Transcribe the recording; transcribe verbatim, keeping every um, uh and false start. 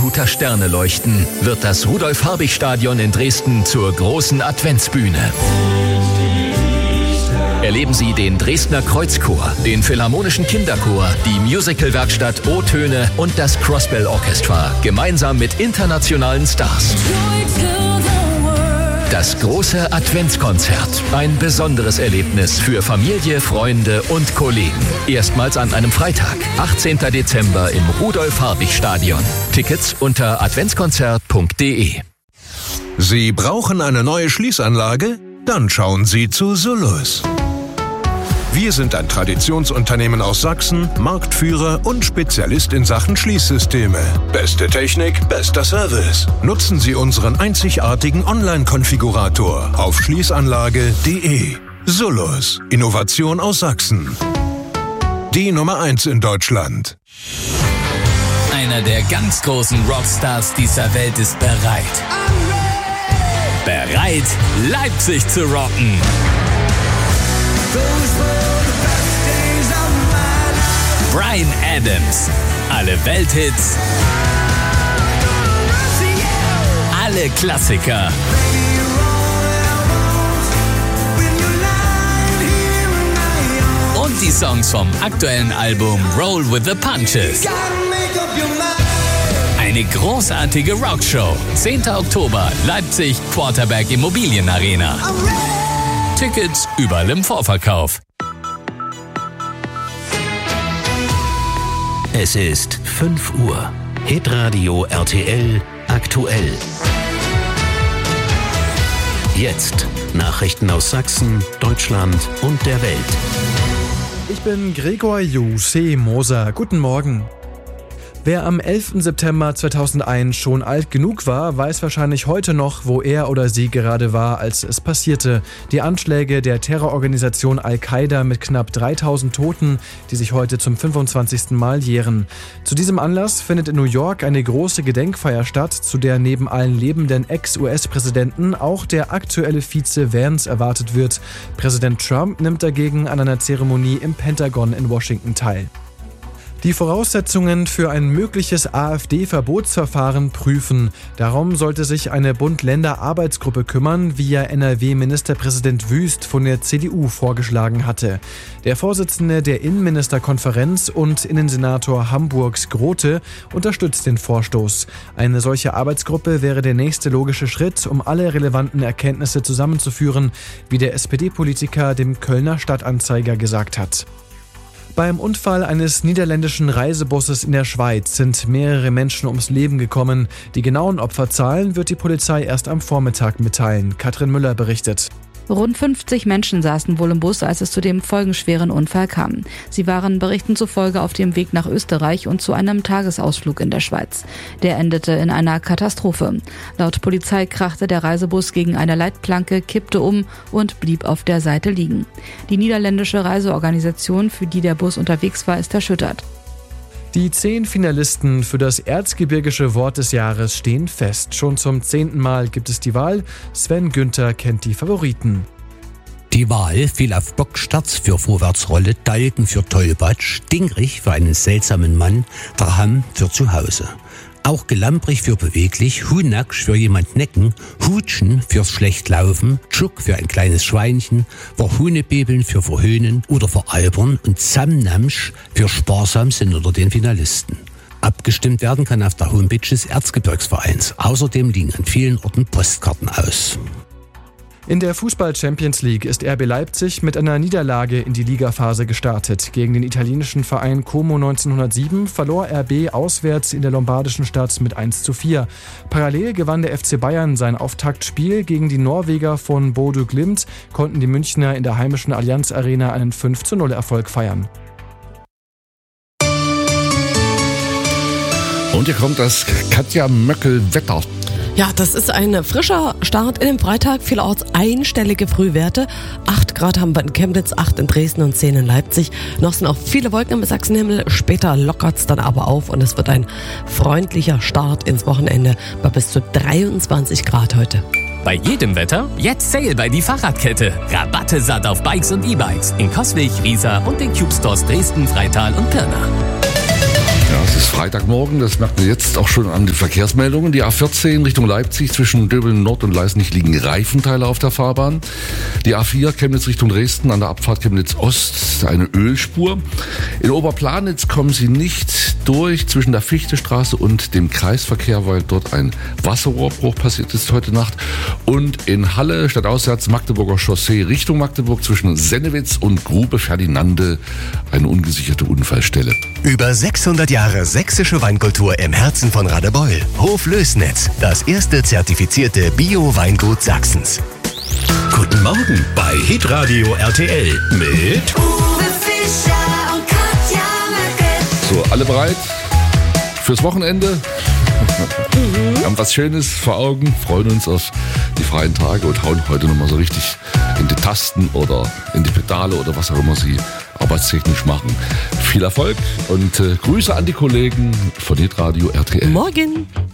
Herrnhuter Sterne leuchten, wird das Rudolf-Habich-Stadion in Dresden zur großen Adventsbühne. Erleben Sie den Dresdner Kreuzchor, den Philharmonischen Kinderchor, die Musicalwerkstatt O-Töne und das Crossbell Orchestra, gemeinsam mit internationalen Stars. Das große Adventskonzert. Ein besonderes Erlebnis für Familie, Freunde und Kollegen. Erstmals an einem Freitag, achtzehnten Dezember im Rudolf-Habich-Stadion. Tickets unter adventskonzert punkt de. Sie brauchen eine neue Schließanlage? Dann schauen Sie zu Solus. Wir sind ein Traditionsunternehmen aus Sachsen, Marktführer und Spezialist in Sachen Schließsysteme. Beste Technik, bester Service. Nutzen Sie unseren einzigartigen Online-Konfigurator auf schließanlage punkt de. Solus, Innovation aus Sachsen. Die Nummer eins in Deutschland. Einer der ganz großen Rockstars dieser Welt ist bereit. Bereit, Leipzig zu rocken. Bryan Adams. Alle Welthits. Alle Klassiker. Und die Songs vom aktuellen Album Roll with the Punches. Eine großartige Rockshow. zehnten Oktober, Leipzig, Quarterback Immobilienarena. Tickets überall im Vorverkauf. Es ist fünf Uhr. Hitradio R T L aktuell. Jetzt Nachrichten aus Sachsen, Deutschland und der Welt. Ich bin Gregor Jussi Moser. Guten Morgen. Wer am elften September zweitausendeins schon alt genug war, weiß wahrscheinlich heute noch, wo er oder sie gerade war, als es passierte. Die Anschläge der Terrororganisation Al-Qaida mit knapp dreitausend Toten, die sich heute zum fünfundzwanzigsten Mal jähren. Zu diesem Anlass findet in New York eine große Gedenkfeier statt, zu der neben allen lebenden Ex-U S-Präsidenten auch der aktuelle Vize Vance erwartet wird. Präsident Trump nimmt dagegen an einer Zeremonie im Pentagon in Washington teil. Die Voraussetzungen für ein mögliches AfD-Verbotsverfahren prüfen. Darum sollte sich eine Bund-Länder-Arbeitsgruppe kümmern, wie ja N R W-Ministerpräsident Wüst von der C D U vorgeschlagen hatte. Der Vorsitzende der Innenministerkonferenz und Innensenator Hamburgs Grote unterstützt den Vorstoß. Eine solche Arbeitsgruppe wäre der nächste logische Schritt, um alle relevanten Erkenntnisse zusammenzuführen, wie der S P D-Politiker dem Kölner Stadtanzeiger gesagt hat. Beim Unfall eines niederländischen Reisebusses in der Schweiz sind mehrere Menschen ums Leben gekommen. Die genauen Opferzahlen wird die Polizei erst am Vormittag mitteilen. Katrin Müller berichtet. Rund fünfzig Menschen saßen wohl im Bus, als es zu dem folgenschweren Unfall kam. Sie waren Berichten zufolge auf dem Weg nach Österreich und zu einem Tagesausflug in der Schweiz. Der endete in einer Katastrophe. Laut Polizei krachte der Reisebus gegen eine Leitplanke, kippte um und blieb auf der Seite liegen. Die niederländische Reiseorganisation, für die der Bus unterwegs war, ist erschüttert. Die zehn Finalisten für das Erzgebirgische Wort des Jahres stehen fest. Schon zum zehnten Mal gibt es die Wahl. Sven Günther kennt die Favoriten. Die Wahl fiel auf Bocksterz für Vorwärtsrolle, Dalken für Tollbatsch, Dingrich für einen seltsamen Mann, Draham für Zuhause. Auch Gelamprig für beweglich, Hunaksch für jemand necken, Hutschen fürs Schlechtlaufen, Tschuk für ein kleines Schweinchen, Verhunebebeln für verhöhnen oder veralbern und Samnamsch für sparsam sind unter den Finalisten. Abgestimmt werden kann auf der Homepage des Erzgebirgsvereins. Außerdem liegen an vielen Orten Postkarten aus. In der Fußball-Champions League ist R B Leipzig mit einer Niederlage in die Ligaphase gestartet. Gegen den italienischen Verein Como neunzehnhundertsieben verlor R B auswärts in der lombardischen Stadt mit eins zu vier. Parallel gewann der F C Bayern sein Auftaktspiel gegen die Norweger von Bodø Glimt, konnten die Münchner in der heimischen Allianz Arena einen fünf zu null Erfolg feiern. Und hier kommt das Katja Möckel-Wetter. Ja, das ist ein frischer Start in den Freitag. Vielerorts einstellige Frühwerte. acht Grad haben wir in Chemnitz, acht in Dresden und zehn in Leipzig. Noch sind auch viele Wolken am Sachsenhimmel. Später lockert's dann aber auf und es wird ein freundlicher Start ins Wochenende bei bis zu dreiundzwanzig Grad heute. Bei jedem Wetter jetzt Sale bei die Fahrradkette. Rabatte satt auf Bikes und E-Bikes in Coswig, Riesa und den Cube Stores Dresden, Freital und Pirna. Ja, es ist Freitagmorgen, das merkt ihr jetzt auch schon an den Verkehrsmeldungen. Die A vierzehn Richtung Leipzig zwischen Döbeln Nord und Leisenich liegen Reifenteile auf der Fahrbahn. Die A vier Chemnitz Richtung Dresden an der Abfahrt Chemnitz Ost eine Ölspur. In Oberplanitz kommen Sie nicht durch zwischen der Fichtestraße und dem Kreisverkehr, weil dort ein Wasserrohrbruch passiert ist heute Nacht. Und in Halle stadtauswärts Magdeburger Chaussee Richtung Magdeburg zwischen Sennewitz und Grube Ferdinande eine ungesicherte Unfallstelle. Über sechshundert Jahre sächsische Weinkultur im Herzen von Radebeul. Hof Lößnitz, das erste zertifizierte Bio-Weingut Sachsens. Guten Morgen bei Hitradio R T L mit Uwe Fischer und Katja Möcke. So, alle bereit fürs Wochenende? Wir haben was Schönes vor Augen, freuen uns auf die freien Tage und hauen heute nochmal so richtig in die Tasten oder in die Pedale oder was auch immer Sie arbeitstechnisch machen. Viel Erfolg und äh, Grüße an die Kollegen von Hitradio R T L. Morgen.